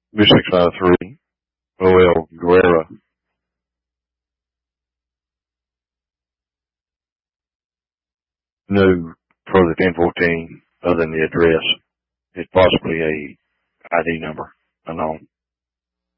B653, OL Guerrera. No further 1014 other than the address. It's possibly a ID number, unknown.